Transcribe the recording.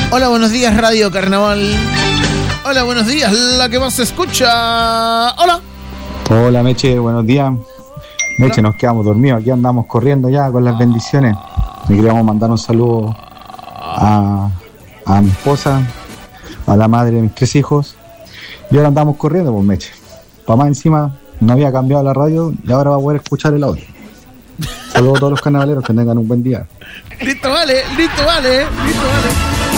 Hola, buenos días, Radio Carnaval. Hola, buenos días, la que más se escucha. Hola. Hola, Meche, buenos días. Meche, nos quedamos dormidos, aquí andamos corriendo ya con las bendiciones. Le queríamos mandar un saludo a mi esposa, a la madre de mis 3 hijos. Y ahora andamos corriendo, pues, Meche. Papá encima no había cambiado la radio y ahora va a poder escuchar el audio. Saludos a todos los carnavaleros, que tengan un buen día. Listo, vale.